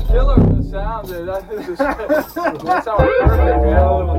killer with the sound, dude. That sounds perfect, man.